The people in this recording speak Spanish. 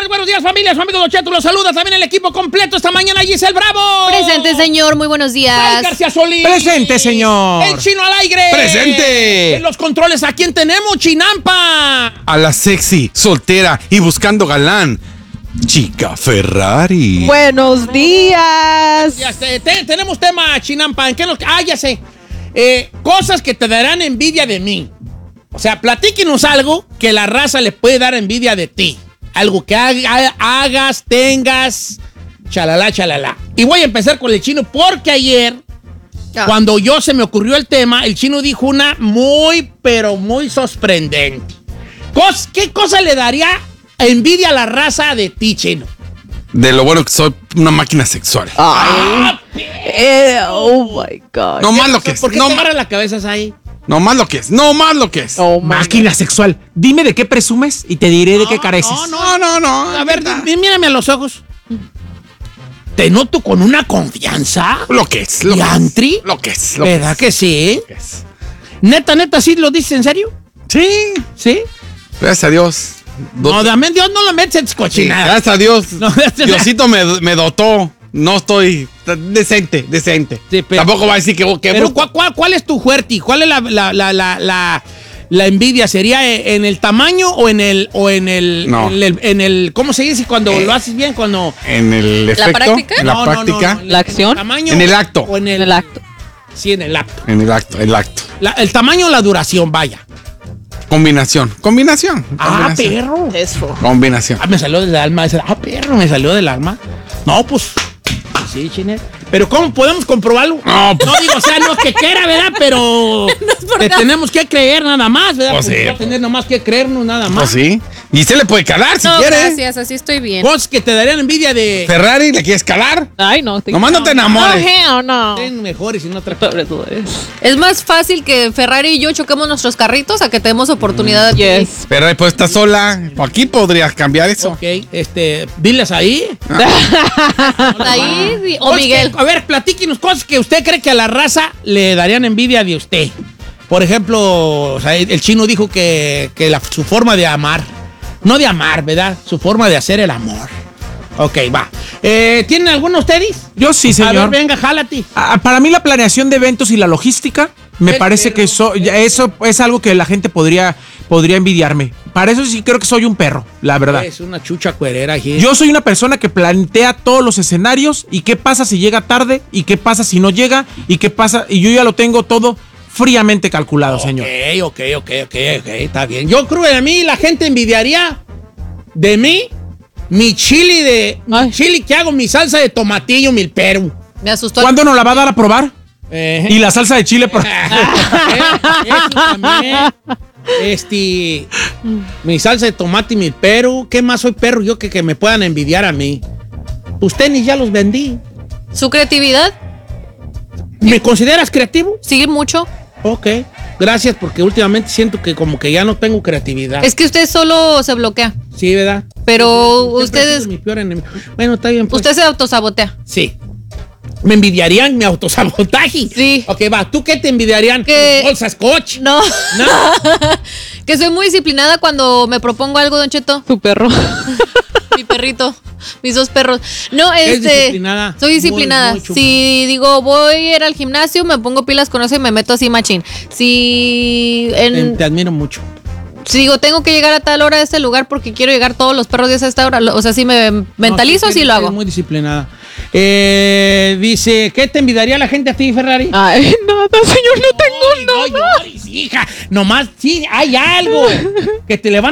buenos días, familia. Su amigo Don Cheto los saluda. También el equipo completo esta mañana. Giselle Bravo. Presente, señor. Muy buenos días. Ay, García Solís. Presente, señor. El Chino al aire. Presente. En los controles, ¿a quién tenemos? Chinampa. A la sexy, soltera y buscando galán, Chica Ferrari. Buenos días. Ya tenemos tema, Chinampa. ¿En qué nos... ya sé. Cosas que te darán envidia de mí. O sea, platíquenos algo que la raza le puede dar envidia de ti. Algo que hagas, tengas, chalala, chalala. Y voy a empezar con el Chino porque ayer, cuando se me ocurrió el tema, el Chino dijo una muy, pero muy sorprendente. ¿Qué cosa le daría envidia a la raza de ti, Chino? De lo bueno que soy una máquina sexual. Oh my God. No más lo que es. ¿Por qué te agarras la cabeza ahí? No más lo que es. No más lo que es. Oh my Máquina sexual. Dime de qué presumes y te diré de qué careces. No. A ver, mírame a los ojos. Te noto con una confianza. Lo que es. ¿Diantri? Lo que es. ¿Verdad que sí? Es. Neta, ¿sí lo dices en serio? Sí. ¿Sí? Gracias a Dios. No, dame Dios, no lo metes en cochinada. Gracias a Dios. No, Diosito me dotó. No estoy decente. Sí, pero, tampoco va a decir que pero ¿cuál es tu fuerte? ¿Cuál es la envidia? ¿Sería en el tamaño o en el No. en el ¿cómo se dice cuando lo haces bien? Cuando en el efecto, práctica? en la práctica, no, ¿La acción? ¿En el tamaño en el acto, o en El acto. Sí, en el acto. en el acto. El tamaño o la duración, vaya. Combinación. Perro. Eso. Combinación. Me salió del alma. Perro, me salió del alma. No, pues sí, Chinet. Pero ¿cómo podemos comprobarlo? No, No digo, o sea, no es que quiera, ¿verdad? Pero te tenemos que creer nada más, ¿verdad? Pues sí, Porque va a tener nomás que creernos nada más. Pues sí. Y se le puede calar si No, quiere. gracias, así estoy bien. Cosas que te darían envidia de... Ferrari, ¿le quieres calar? Ay, no. Nomás no te enamores. No, hell no. Ten mejores y no otra Sobre todo eso. Es más fácil que Ferrari y yo choquemos nuestros carritos a que tenemos oportunidad de... Yes. Ferrari pues está sola. Aquí podrías cambiar eso. Ok, diles ahí. Ahí, o Cosas Miguel. a ver, platíquenos cosas que usted cree que a la raza le darían envidia de usted. Por ejemplo, o sea, el Chino dijo que su forma de amar. No de amar, ¿verdad? Su forma de hacer el amor. Ok, va. ¿Tienen alguno ustedes? Yo sí, señor. A ver, venga, jálate. Para mí la planeación de eventos y la logística me parece que eso es algo que la gente podría envidiarme. Para eso sí creo que soy un perro, la verdad. Es una chucha cuerera aquí. Yo soy una persona que plantea todos los escenarios y qué pasa si llega tarde y qué pasa si no llega y qué pasa y yo ya lo tengo todo fríamente calculado, señor. Ok, está bien. Yo creo que a mí la gente envidiaría de mí mi chile que hago, mi salsa de tomatillo, mi perú. Me asustó. ¿Cuándo nos la va a dar a probar? Y la salsa de chile. Eso también. Mi salsa de tomate y mi perú. ¿Qué más soy perro yo que me puedan envidiar a mí? Usted ni ya los vendí. ¿Su creatividad? ¿Me consideras creativo? ¿Sigue mucho? Ok. Gracias, porque últimamente siento que como que ya no tengo creatividad. Es que usted solo se bloquea. Sí, ¿verdad? Pero Siempre ustedes... he sido mi peor enemigo. Bueno, está bien. Pues. Usted se autosabotea. Sí. ¿Me envidiarían mi autosabotaje? Sí. Ok, va. ¿Tú qué te envidiarían? Que- ¿Bolsas Coach? No. No. Que soy muy disciplinada cuando me propongo algo, Don Cheto. Tu perro. Mi perrito. Mis dos perros. No, ¿Es disciplinada? Soy disciplinada. Muy chulo. Si digo voy a ir al gimnasio, me pongo pilas con eso y me meto así machín. Si Te admiro mucho. si digo tengo que llegar a tal hora a este lugar porque quiero llegar todos los perros días a esta hora, o sea, si me mentalizo, No, sí lo hago. Muy disciplinada. Dice, ¿qué te envidiaría la gente a ti, Ferrari? Ay, nada, señor, no tengo nada. No llores, hija. Nomás, sí, hay algo que te levanta